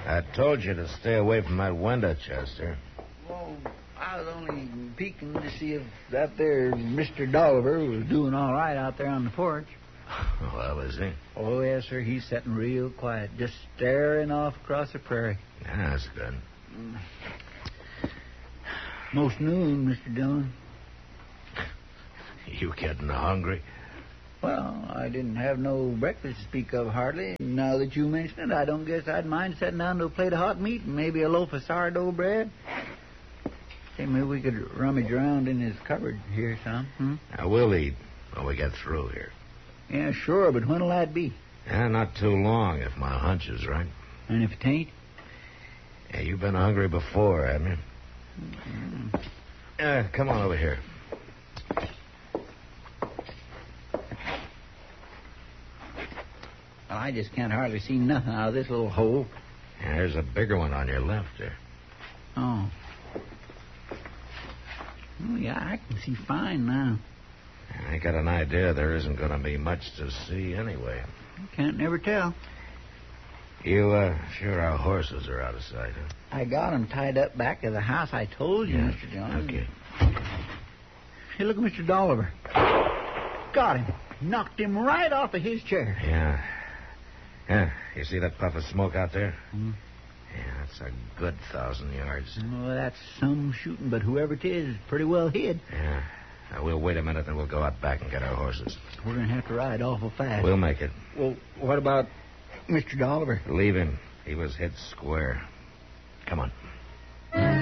I told you to stay away from that window, Chester. Well, I was only peeking to see if that there Mr. Dolliver was doing all right out there on the porch. Well, is he? Oh, yes, sir. He's sitting real quiet, just staring off across the prairie. Yeah, that's good. Most noon, Mr. Dillon. You getting hungry? Well, I didn't have no breakfast to speak of hardly. Now that you mention it, I don't guess I'd mind sitting down to a plate of hot meat and maybe a loaf of sourdough bread. Say, maybe we could rummage around in his cupboard here some. Now, we'll eat when we get through here. Yeah, sure, but when'll that be? Yeah, not too long, if my hunch is right. And if it ain't? Yeah, you've been hungry before, haven't you? Come on over here. Well, I just can't hardly see nothing out of this little hole. Yeah, there's a bigger one on your left there. Oh. Oh, yeah, I can see fine now. I got an idea there isn't going to be much to see anyway. Can't never tell. You sure our horses are out of sight, huh? I got them tied up back of the house I told you, Mr. Jones. Okay. Hey, look at Mr. Dolliver. Got him. Knocked him right off of his chair. Yeah, you see that puff of smoke out there? Yeah, that's a good 1,000 yards. Oh, that's some shooting, but whoever it is pretty well hid. Yeah. Now, we'll wait a minute, and we'll go out back and get our horses. We're going to have to ride awful fast. We'll make it. Well, what about Mr. Dolliver? Leave him. He was hit square. Come on.